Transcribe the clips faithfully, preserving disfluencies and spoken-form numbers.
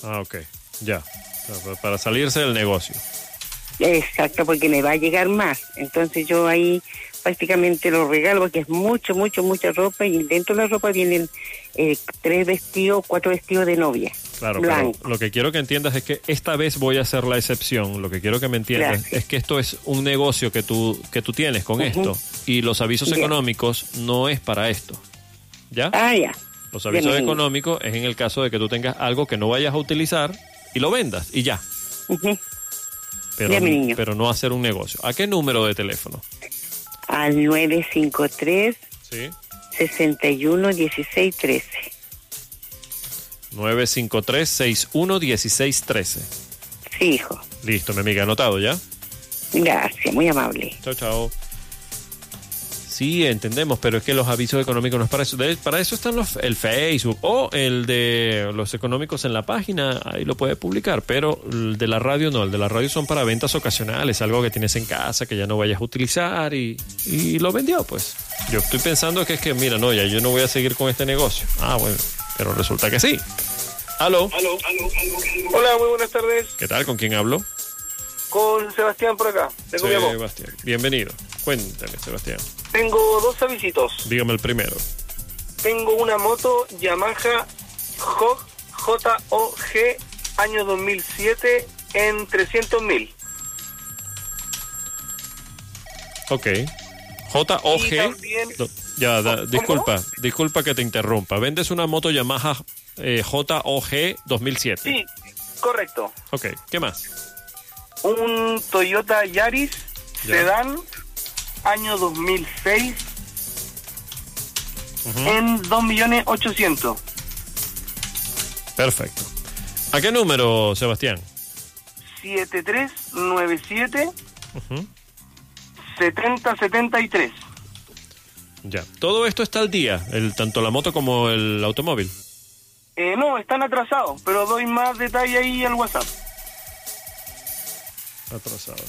Ah, ok, ya. Para salirse del negocio. Exacto, porque me va a llegar más. Entonces yo ahí prácticamente lo regalo porque es mucho, mucho, mucha ropa y dentro de la ropa vienen eh, tres vestidos, cuatro vestidos de novia. Claro, blanco. Pero lo que quiero que entiendas es que esta vez voy a hacer la excepción. Lo que quiero que me entiendas Gracias. es que esto es un negocio que tú, que tú tienes con Uh-huh. esto y los avisos Ya. económicos no es para esto. ¿Ya? Ah, ya. Los avisos Bien, económicos es en el caso de que tú tengas algo que no vayas a utilizar y lo vendas y ya. Uh-huh. Pero, Bien, mi niño. pero no hacer un negocio. ¿A qué número de teléfono? Al nueve cinco tres, Sí. seis uno, uno seis uno tres. nueve cinco tres, seis uno uno seis uno tres. Sí, hijo. Listo, mi amiga, anotado ya. Gracias, muy amable. Chao, chao. Sí, entendemos, pero es que los avisos económicos no es para eso. De- para eso están los, el Facebook o el de los económicos en la página, ahí lo puedes publicar, pero el de la radio no, el de la radio son para ventas ocasionales, algo que tienes en casa, que ya no vayas a utilizar y, y lo vendió, pues. Yo estoy pensando que es que, mira, no, ya yo no voy a seguir con este negocio. Ah, bueno, pero resulta que sí. ¿Aló? Aló. Hola, muy buenas tardes. ¿Qué tal? ¿Con quién hablo? Con Sebastián por acá, de Copiapó. Sebastián, bienvenido. Cuéntame, Sebastián. Tengo dos avisitos. Dígame el primero. Tengo una moto Yamaha Hog J O G año dos mil siete en trescientos mil. Ok. J O Y G. también- No, ya, da- ¿Cómo? disculpa, disculpa que te interrumpa. Vendes una moto Yamaha eh, J O G dos mil siete. Sí, correcto. Ok, ¿qué más? Un Toyota Yaris Ya. Sedán año dos mil seis Ujú. en dos millones ochocientos. Perfecto. ¿A qué número, Sebastián? siete tres nueve siete Ujú. setenta setenta y tres. Ya. Todo esto está al día, el, tanto la moto como el automóvil. Eh, no, están atrasados, pero doy más detalle ahí al WhatsApp. Atrasado.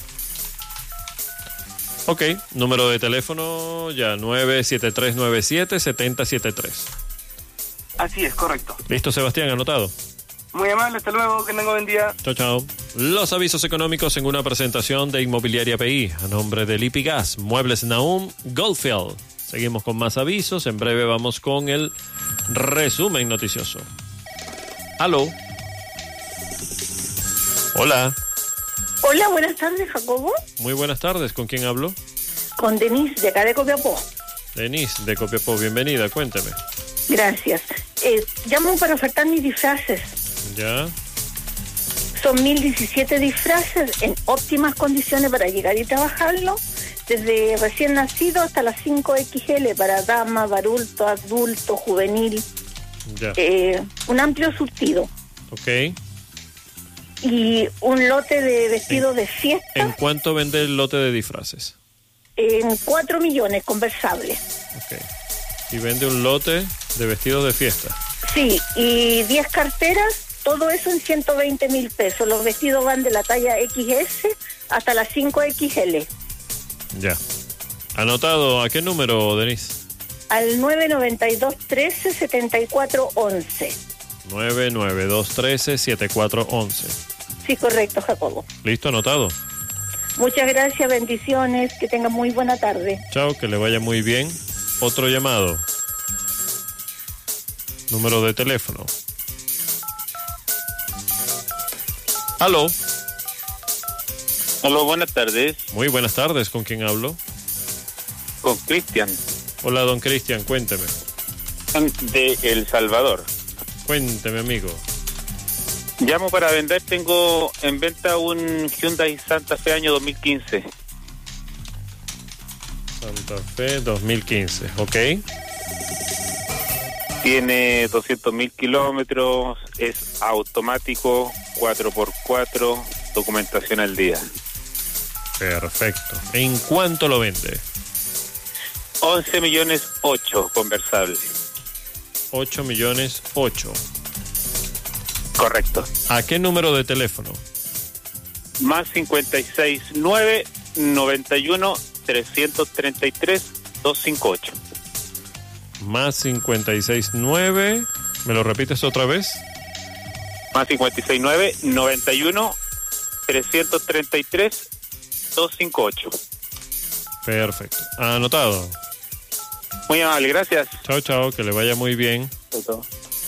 Ok, número de teléfono ya, nueve siete tres nueve siete, siete cero siete tres. Así es, correcto. Listo, Sebastián, anotado. Muy amable, hasta luego, que tenga buen día. Chao, chao. Los avisos económicos en una presentación de Inmobiliaria P I, a nombre de Lipigas, Muebles Naum, Goldfield. Seguimos con más avisos, en breve vamos con el resumen noticioso. Aló. Hola. Hola, buenas tardes, Jacobo. Muy buenas tardes, ¿con quién hablo? Con Denise, de acá de Copiapó. Denise, de Copiapó, bienvenida, cuénteme. Gracias. Eh, llamo para ofertar mis disfraces. ¿Ya? Son mil diecisiete disfraces en óptimas condiciones para llegar y trabajarlo, desde recién nacido hasta las cinco equis ele para dama, adulto, adulto, juvenil. Ya. Eh, un amplio surtido. Ok. Y un lote de vestidos Sí. de fiesta ¿En cuánto vende el lote de disfraces? en cuatro millones conversables. Ok. Y vende un lote de vestidos de fiesta. Sí, y diez carteras, todo eso en ciento veinte mil pesos. Los vestidos van de la talla equis ese hasta las cinco equis ele. Ya. Anotado, ¿a qué número, Denise? Al nueve nueve dos uno tres siete cuatro uno uno. nueve nueve dos uno tres siete cuatro uno uno. Sí, correcto, Jacobo. ¿Listo? Anotado. Muchas gracias, bendiciones, que tengan muy buena tarde. Chao, que le vaya muy bien. Otro llamado. Número de teléfono. Aló. Hola, buenas tardes. Muy buenas tardes, ¿con quién hablo? Con Cristian, Hola, don Cristian, cuénteme. de El Salvador. Cuénteme, amigo. Llamo para vender, tengo en venta un Hyundai Santa Fe año dos mil quince. Santa Fe dos mil quince, ok. Tiene doscientos mil kilómetros, es automático, cuatro por cuatro, documentación al día. Perfecto. ¿En cuánto lo vende? once millones ocho, conversable. ocho millones ocho. Correcto. ¿A qué número de teléfono? Más cincuenta y seis nueve noventa y uno trescientos treinta y tres doscientos cincuenta y ocho. Más cincuenta y seis nueve. ¿Me lo repites otra vez? Más cincuenta y seis nueve, noventa y uno, trescientos treinta y tres, doscientos cincuenta y ocho. Perfecto. Anotado. Muy amable, gracias. Chao, chao, que le vaya muy bien. Chao.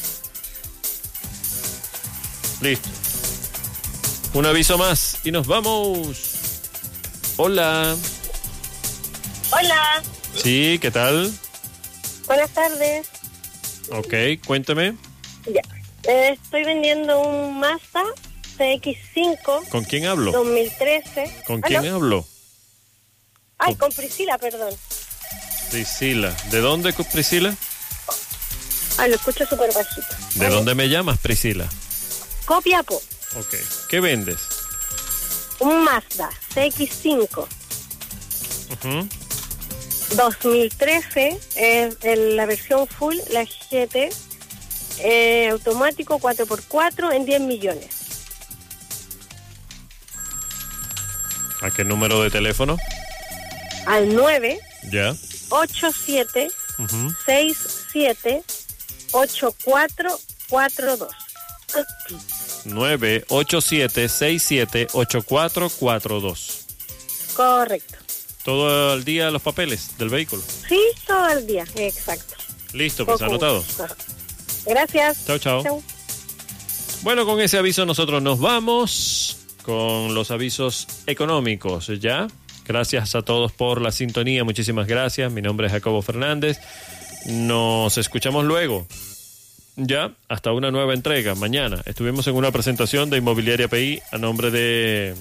Listo. Un aviso más y nos vamos. Hola. Hola. Sí, ¿qué tal? Buenas tardes. Ok, cuéntame. Ya. Eh, estoy vendiendo un Mazda C X cinco. ¿Con quién hablo? dos mil trece. ¿Con quién ¿Aló? hablo? Ay, con Priscila, perdón. Priscila. ¿De dónde, Priscila? Ay, lo escucho súper bajito. ¿De ¿Aló? dónde me llamas, Priscila? Copiapó. Ok. ¿Qué vendes? Un Mazda C X cinco. Uh-huh. dos mil trece, eh, en la versión full, la G T, eh, automático cuatro por cuatro en diez millones. ¿A qué número de teléfono? Al nueve Ya. ocho siete Uh-huh. seis siete ocho cuatro cuatro dos. nueve ocho siete seis siete ocho cuatro cuatro dos. Correcto. Todo el día los papeles del vehículo. Sí, todo el día, exacto. Listo, pues Poco. anotado. Gracias. Chao, chao. Chau. Bueno, con ese aviso nosotros nos vamos con los avisos económicos, ¿ya? Gracias a todos por la sintonía, muchísimas gracias. Mi nombre es Jacobo Fernández. Nos escuchamos luego. Ya, hasta una nueva entrega. Mañana estuvimos en una presentación de Inmobiliaria P I a nombre de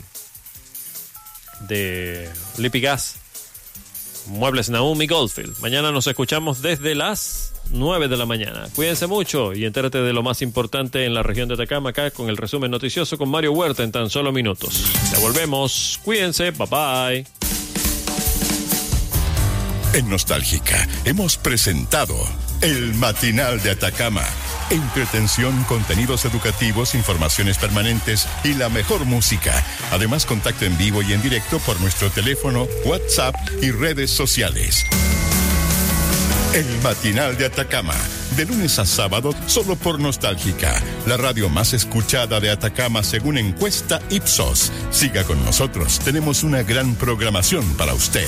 de Lipigas, Muebles Naum y Goldfield. Mañana nos escuchamos desde las nueve de la mañana. Cuídense mucho y entérate de lo más importante en la región de Atacama acá con el resumen noticioso con Mario Huerta en tan solo minutos. Ya volvemos. Cuídense. Bye bye. En Nostálgica hemos presentado El Matinal de Atacama. Entretención, contenidos educativos, informaciones permanentes y la mejor música. Además, contacto en vivo y en directo por nuestro teléfono, WhatsApp y redes sociales. El Matinal de Atacama, de lunes a sábado, solo por Nostálgica, la radio más escuchada de Atacama según encuesta Ipsos. Siga con nosotros, tenemos una gran programación para usted.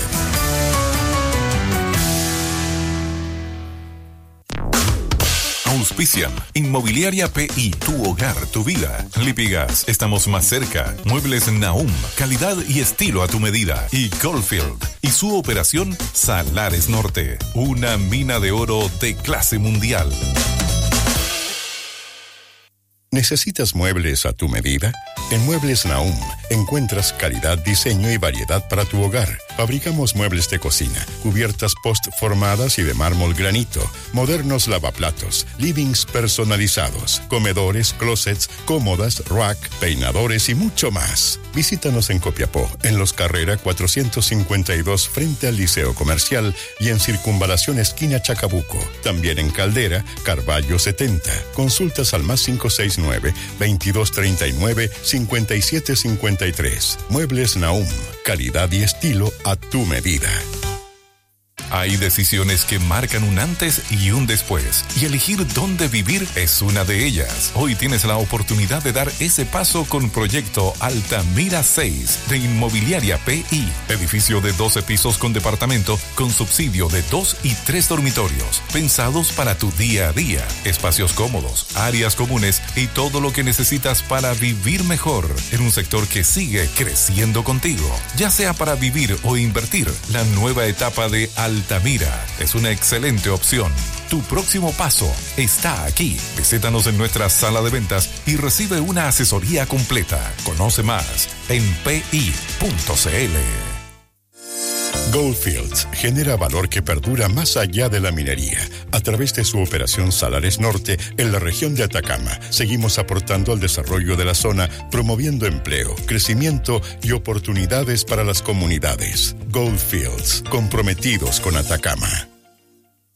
Auspician Inmobiliaria P I, tu hogar, tu vida. Lipigas, estamos más cerca. Muebles Naum, calidad y estilo a tu medida. Y Goldfield y su operación Salares Norte, una mina de oro de clase mundial. ¿Necesitas muebles a tu medida? En Muebles Naum encuentras calidad, diseño y variedad para tu hogar. Fabricamos muebles de cocina, cubiertas post-formadas y de mármol granito, modernos lavaplatos, livings personalizados, comedores, closets, cómodas, rack, peinadores y mucho más. Visítanos en Copiapó, en Los Carrera cuatrocientos cincuenta y dos frente al Liceo Comercial y en Circunvalación esquina Chacabuco. También en Caldera, Carballo setenta. Consultas al más cinco seis nueve, veintidós treinta y nueve, cincuenta y siete cincuenta y tres. Muebles Naum, calidad y estilo a tu medida. Hay decisiones que marcan un antes y un después, y elegir dónde vivir es una de ellas. Hoy tienes la oportunidad de dar ese paso con Proyecto Altamira seis de Inmobiliaria P I. Edificio de doce pisos con departamento, con subsidio de dos y tres dormitorios, pensados para tu día a día. Espacios cómodos, áreas comunes y todo lo que necesitas para vivir mejor en un sector que sigue creciendo contigo. Ya sea para vivir o invertir, la nueva etapa de Altamira Altamira es una excelente opción. Tu próximo paso está aquí. Visítanos en nuestra sala de ventas y recibe una asesoría completa. Conoce más en p i punto c l. Goldfields genera valor que perdura más allá de la minería. A través de su operación Salares Norte en la región de Atacama, seguimos aportando al desarrollo de la zona, promoviendo empleo, crecimiento y oportunidades para las comunidades. Goldfields, comprometidos con Atacama.